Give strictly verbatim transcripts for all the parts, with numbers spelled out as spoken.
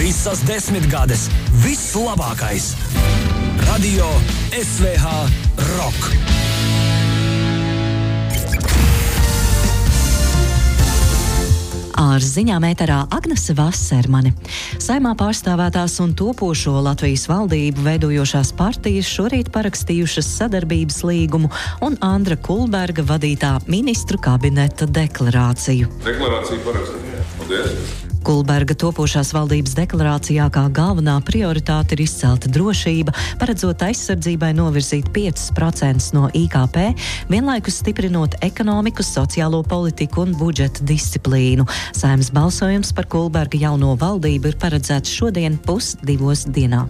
Visas desmitgades, viss labākais. Radio S V H Rock. Ar ziņām ēterā Agnese Vasermane. Saimā pārstāvētās un topošo Latvijas valdību veidojošās partijas šorīt parakstījušas sadarbības līgumu un Andra Kulberga vadītā ministru kabineta deklarāciju. Deklarācija parakstīta. Paldies! Kulberga topošās valdības deklarācijā kā galvenā prioritāte ir izcelta drošība, paredzot aizsardzībai novirzīt piecus procentus no I K P, vienlaikus stiprinot ekonomiku, sociālo politiku un budžeta disciplīnu. Saeimas balsojums par Kulberga jauno valdību ir paredzēts šodien pusdivos dienā.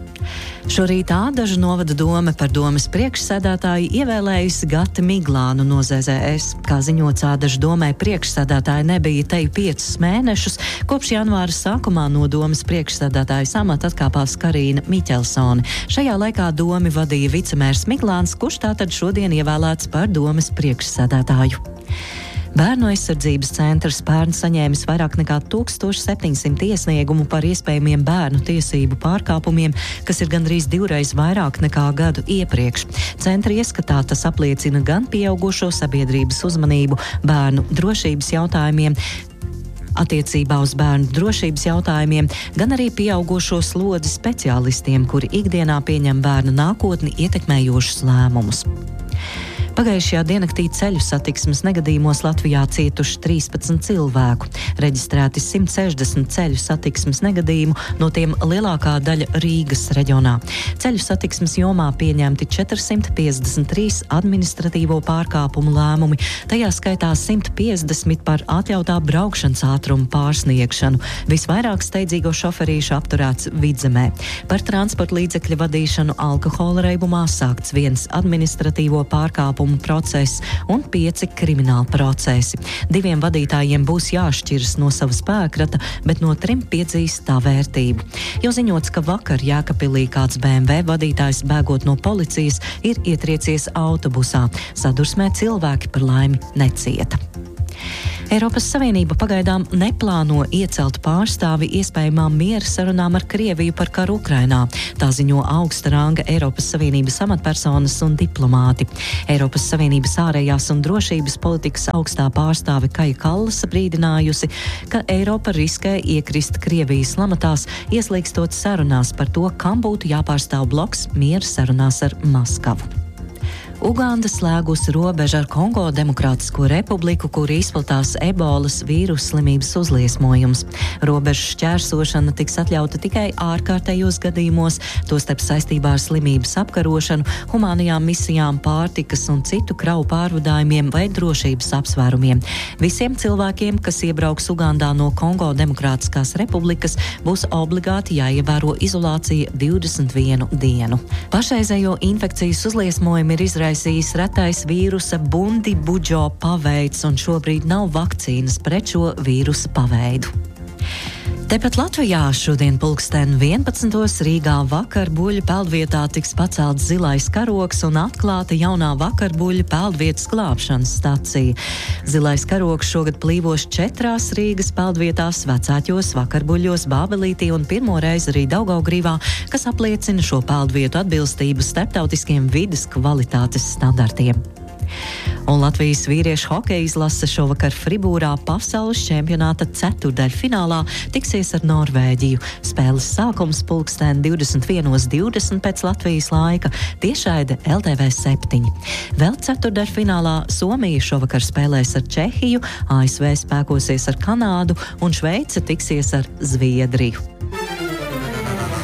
Šorīt Ādažu novada dome par domes priekšsēdētāju ievēlējusi Gati Miglānu no Z Z S. Kā ziņots, Ādažu domē priekšsēdētāja nebija teju piecus mēnešus, kopš janvāra sākumā no domes priekšsēdētājas amata atkāpās Karīna Miķelsone. Šajā laikā domi vadīja vicemērs Miglāns, kurš tātad šodien ievēlēts par domes priekšsēdētāju. Bērnu aizsardzības centrs pērn saņēmis vairāk nekā tūkstoš septiņsimt iesniegumu par iespējamiem bērnu tiesību pārkāpumiem, kas ir gandrīz divreiz vairāk nekā gadu iepriekš. Centra ieskatā tas apliecina gan pieaugušo sabiedrības uzmanību bērnu drošības jautājumiem, attiecībā uz bērnu drošības jautājumiem, gan arī pieaugušo slodzi speciālistiem, kuri ikdienā pieņem bērnu nākotni ietekmējošus lēmumus. Pagājušajā diennaktī ceļu satiksmes negadījumos Latvijā cietuši trīspadsmit cilvēku. Reģistrēti simt sešdesmit ceļu satiksmes negadījumu, no tiem lielākā daļa Rīgas reģionā. Ceļu satiksmes jomā pieņemti četrsimt piecdesmit trīs administratīvo pārkāpumu lēmumi, tajā skaitā simt piecdesmit par atļautā braukšanas ātrumu pārsniegšanu. Visvairāk steidzīgo šoferīšu apturēts Vidzemē. Par transporta līdzekļa vadīšanu alkohola reibumā sākts viens administratīvo pārkāpumu process un pieci krimināli procesi. Diviem vadītājiem būs jāšķiras no sava spēkrata, bet no trim piedzīs tā vērtību. Jau ziņots, ka vakar Jēkabpilī kāds B M W vadītājs bēgot no policijas ir ietriecies autobusā. Sadursmē cilvēki par laimi necieta. Eiropas Savienība pagaidām neplāno iecelt pārstāvi iespējamām miera sarunām ar Krieviju par karu Ukrainā. Tā ziņo augsta ranga Eiropas Savienības amatpersonas un diplomāti. Eiropas Savienības ārējās un drošības politikas augstā pārstāve Kaja Kallasa brīdinājusi, ka Eiropa riskē iekrist Krievijas lamatās, ieslīgstot sarunās par to, kam būtu jāpārstāv bloks miera sarunās ar Maskavu. Uganda slēgusi robežu ar Kongo Demokrātisko republiku, kur izplatās ebolas vīrusu slimības uzliesmojums. Robežu šķērsošana tiks atļauta tikai ārkārtējos gadījumos, tostarp saistībā ar slimības apkarošanu, humānajām misijām, pārtikas un citu kravu pārvadājumiem vai drošības apsvērumiem. Visiem cilvēkiem, kas iebrauks Ugandā no Kongo Demokrātiskās republikas, būs obligāti jāievēro izolācija divdesmit vienu dienu. Pašreizējo infekcijas uzliesmojumu ir izraisījis retais vīrusa Bundi-Budžo paveids, un šobrīd nav vakcīnas pret šo vīrusa paveidu. Tepat Latvijā šodien pulksten vienpadsmitos Rīgā vakarbuļu peldvietā tiks pacelts zilais karogs un atklāta jaunā vakarbuļu peldvietas glābšanas stacija. Zilais karogs šogad plīvos četrās Rīgas peldvietās, Vecāķos, Vakarbuļos, Bābelītī un pirmo reizi arī Daugavgrīvā, kas apliecina šo peldvietu atbilstību starptautiskiem vides kvalitātes standartiem. Un Latvijas vīriešu hokeja izlase šovakar Fribūrā pasaules čempionāta ceturdaļfinālā tiksies ar Norvēģiju. Spēles sākums pulksten divdesmit vienos divdesmit pēc Latvijas laika, tiešraide L T V septiņi. Vēl ceturdaļfinālā Somija šovakar spēlēs ar Čehiju, A S V spēkosies ar Kanādu un Šveice tiksies ar Zviedriju.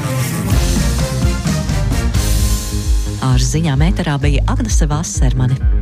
Ar ziņām ēterā bija Agnese Vasermane.